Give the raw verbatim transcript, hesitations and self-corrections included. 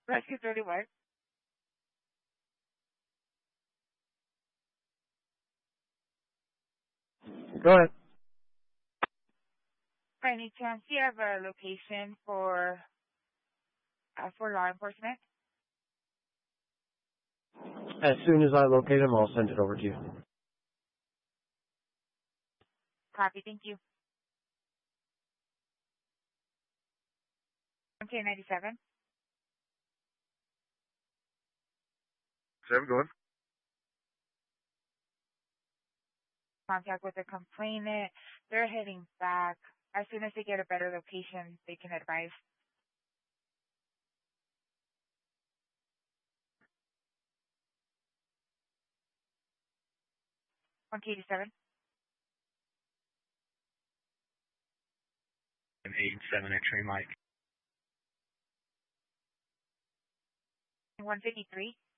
Rescue thirty-one. Go ahead. By any chance, do you have a location for uh, for law enforcement? As soon as I locate him, I'll send it over to you. Copy. Thank you. M K ninety-seven. Seven, go ahead. Contact with the complainant. They're heading back. As soon as they get a better location, they can advise. one K eighty-seven. An eighty-seven X-ray Mike. one fifty-three.